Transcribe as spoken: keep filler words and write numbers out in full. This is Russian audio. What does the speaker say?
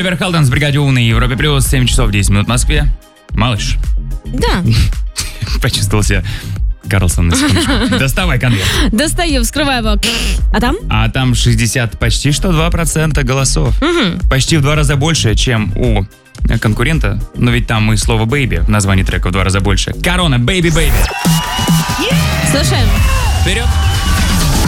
Оливер Халденс в бригаде У на Европе плюс, семь часов десять минут в Москве. Малыш. Да. Почувствовал себя Карлсон на секундочку. Доставай конверт. Достаю, вскрываю его. А там? А там шестьдесят, почти что два процента голосов. Угу. Почти в два раза больше, чем у конкурента. Но ведь там и слово «бэйби» в названии трека в два раза больше. Корона, «Бэйби, бэйби». Слушаем. Вперед.